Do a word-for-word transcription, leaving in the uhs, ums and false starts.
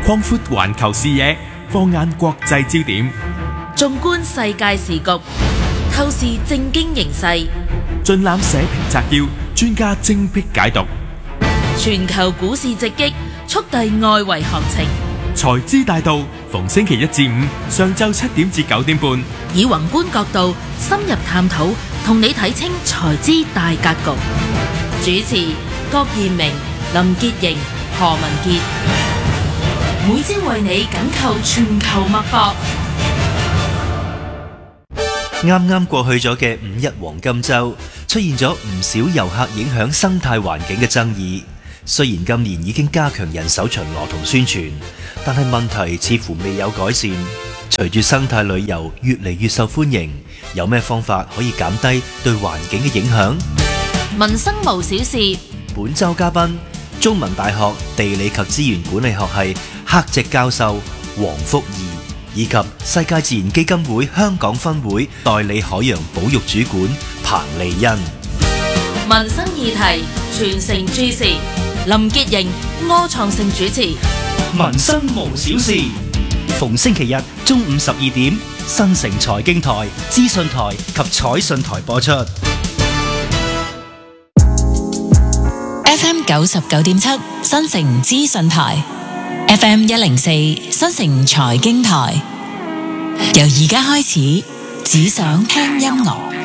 擴闊環球視野，放眼國際焦點， 縱觀世界時局，透視政經形勢， 盡覽社評摘要，專家精闢解讀。 全球股市直擊，速遞外圍行情。 財資大道，逢星期一至五上晝七點至九點半， 以宏觀角度深入探討，同你睇清財資大格局。主持郭彥明、林潔瑩、何文傑，每朝為你緊扣全球脈搏。 啱啱過去咗嘅五一黃金週，出現咗唔少遊客影響生態環境嘅爭議。雖然今年已經加強人手巡邏同宣傳，但係問題似乎未有改善。隨住生態旅遊越嚟越受歡迎，有咩方法可以減低對環境嘅影響？ 民生無小事。 本週嘉賓，中文大學地理及資源管理學系客席教授黃福義，以及世界自然基金會香港分會代理海洋保育主管彭莉恩。 民生議題，全城注視。林潔瑩、柯創盛主持。 民生無小事，逢星期日中午十二點，新城財經台、資訊台及彩訊台播出。 F M 九十九點七，新城資訊台 ；F M 一零四，新城財經台。由而家開始，只想聽音樂。